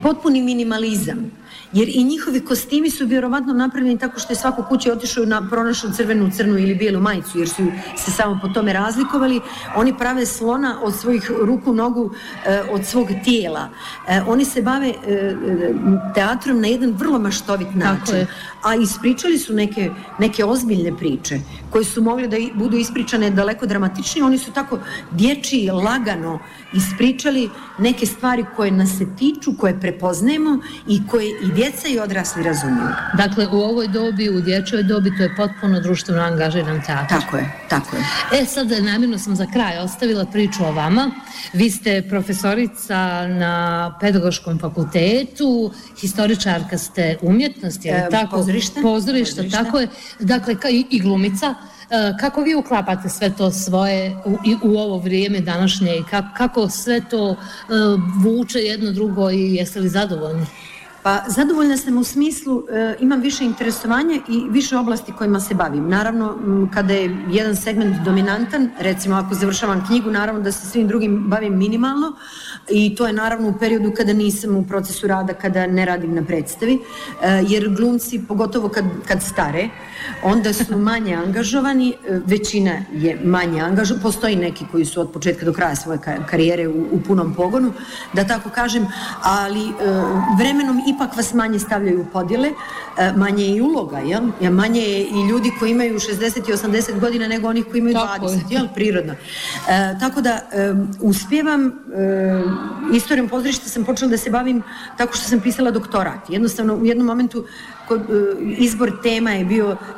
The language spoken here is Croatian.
potpuni minimalizam. Jer i njihovi kostimi su vjerovatno napravljeni tako što je svako kuće otišao pronašao crvenu, crnu ili bijelu majicu, jer su se samo po tome razlikovali. Oni prave slona od svojih ruku, nogu, od svog tijela. Oni se bave teatrom na jedan vrlo maštovit način. A ispričali su neke ozbiljne priče koje su mogle da budu ispričane daleko dramatičnije. Oni su tako dječji, lagano ispričali neke stvari koje nas se tiču, koje prepoznajemo i koje i djeca i odrasli razumiju. Dakle, u ovoj dobi, u dječjoj dobi, to je potpuno društveno angažiran teatr. Tako je. Sad, namjerno sam za kraj ostavila priču o vama. Vi ste profesorica na Pedagoškom fakultetu, historičarka ste umjetnosti, je li tako? Pozorišta, tako je. Dakle, i glumica. Kako vi uklapate sve to svoje u ovo vrijeme današnje i kako sve to vuče jedno drugo i jeste li zadovoljni? Pa zadovoljna sam u smislu, imam više interesovanja i više oblasti kojima se bavim. Naravno, kada je jedan segment dominantan, recimo ako završavam knjigu, naravno da se svim drugim bavim minimalno i to je naravno u periodu kada nisam u procesu rada, kada ne radim na predstavi, jer glumci, pogotovo kad stare, onda su manje angažovani, većina je manje angažovana, postoji neki koji su od početka do kraja svoje karijere u punom pogonu, da tako kažem, ali vremenom ipak vas manje stavljaju u podjele, manje je i uloga, jel? Manje je i ljudi koji imaju 60 i 80 godina nego onih koji imaju 20, jel? Prirodno. Tako da uspijevam, istorijom pozorišta sam počela da se bavim tako što sam pisala doktorat. Jednostavno, u jednom momentu izbor tema je bio